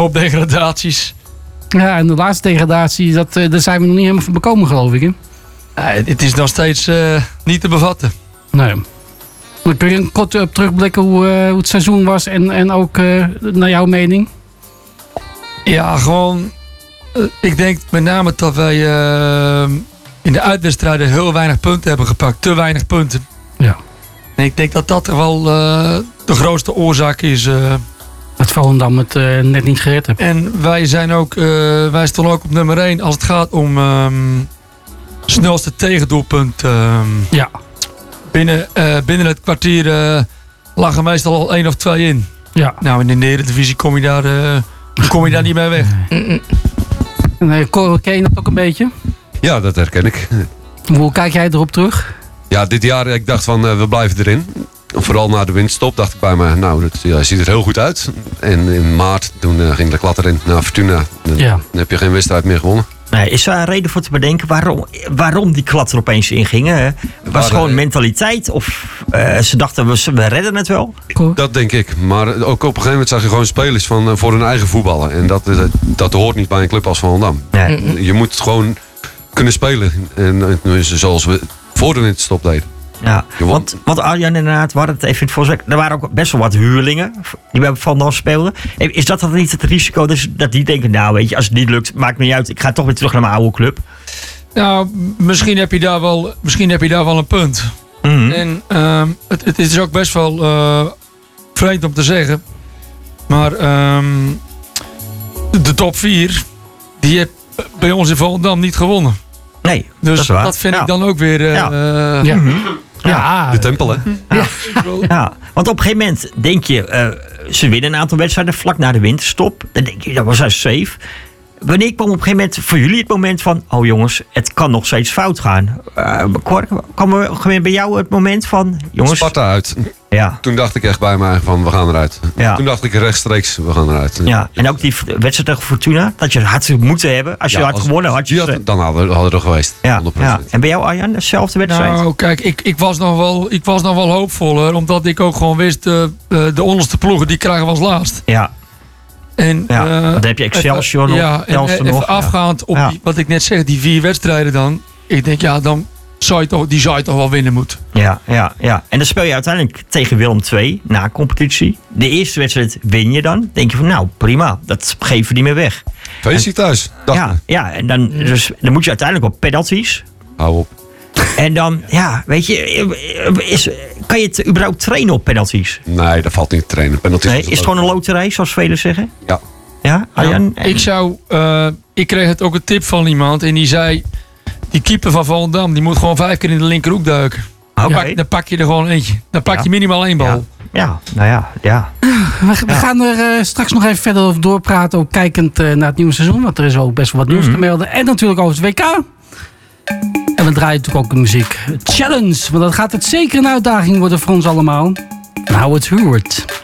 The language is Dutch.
hoop degradaties. Ja, en de laatste degradatie, daar zijn we nog niet helemaal van bekomen, geloof ik. Hè? Het is nog steeds niet te bevatten. Nee. Dan kun je kort op terugblikken hoe het seizoen was en ook naar jouw mening? Ja, gewoon... ik denk met name dat wij in de uitwedstrijden heel weinig punten hebben gepakt. Te weinig punten. Ja. En ik denk dat dat er wel de grootste oorzaak is. Dat Volendam het net niet gered heeft. En wij stonden ook op nummer 1 als het gaat om snelste tegendoelpunt. Ja. Binnen het kwartier lag er meestal al 1 of 2 in. Ja. Nou, in de Eredivisie kom je daar niet mee weg. En ken je dat ook een beetje? Ja, dat herken ik. Hoe kijk jij erop terug? Ja, dit jaar, ik dacht van we blijven erin. Vooral na de winterstop dacht ik bij me, nou, dat ziet er heel goed uit. En in maart, toen ging de klad erin naar Fortuna. Dan heb je geen wedstrijd meer gewonnen. Nee, is er een reden voor te bedenken waarom die klad er opeens in ging? Was het gewoon mentaliteit? Of ze dachten, we redden het wel? Dat denk ik. Maar ook op een gegeven moment zag je gewoon spelers voor hun eigen voetballen. En dat hoort niet bij een club als Volendam. Nee. Je moet gewoon kunnen spelen. En zoals we voor de winterstop deden. Ja, want Arjan inderdaad, we hadden het even in het voorzet. Er waren ook best wel wat huurlingen die bij Volendam speelden. Is dat dan niet het risico dat die denken, nou weet je, als het niet lukt, maakt me niet uit. Ik ga toch weer terug naar mijn oude club. Nou, misschien heb je daar wel een punt. Mm-hmm. En het is ook best wel vreemd om te zeggen. Maar de top 4, die heeft bij ons in Volendam niet gewonnen. Nee, dus dat vind ik dan ook weer... Ja, de tempel, hè? Ja, want op een gegeven moment denk je... ze winnen een aantal wedstrijden vlak na de winterstop. Dan denk je, dat was safe. Wanneer kwam op een gegeven moment voor jullie het moment van... oh jongens, het kan nog steeds fout gaan? Kwam er bij jou het moment van... jongens, Sparta uit. Ja. Toen dacht ik echt bij mij van, we gaan eruit. Ja. Toen dacht ik rechtstreeks, we gaan eruit. Ja, en ook die wedstrijd tegen Fortuna, dat je het had moeten hebben. Als je had gewonnen, had je... Dan hadden we er geweest, 100%. Ja. En bij jou, Arjan, dezelfde wedstrijd? Nou, kijk, ik was nog wel hoopvoller. Omdat ik ook gewoon wist, de onderste ploegen, die krijgen we als laatst. Ja. En, dan heb je Excelsior nog. Ja, en even afgaand op wat ik net zeg, die 4 wedstrijden dan. Ik denk, dan zou je toch wel winnen moeten. Ja. En dan speel je uiteindelijk tegen Willem II na competitie. De eerste wedstrijd win je dan. Denk je van, nou prima, dat geven we niet meer weg. Feestje thuis. Ja, en dan moet je uiteindelijk op penalties. Hou op. En dan, weet je, kan je het überhaupt trainen op penalties? Nee, dat valt niet te trainen. Penalties is het gewoon een loterij, zoals velen zeggen? Ja. Ja, Arjan? Ik kreeg het ook een tip van iemand en die zei... die keeper van Volendam, die moet gewoon 5 keer in de linkerhoek duiken. Okay. Dan pak je er gewoon eentje. Dan pak je minimaal 1 bal. Ja, ja. We gaan er straks nog even verder over doorpraten. Ook kijkend naar het nieuwe seizoen. Want er is ook best wel wat nieuws te melden. En natuurlijk over het WK. En we draaien natuurlijk ook de muziek. Challenge. Want dat gaat het zeker een uitdaging worden voor ons allemaal. En Howard Heward.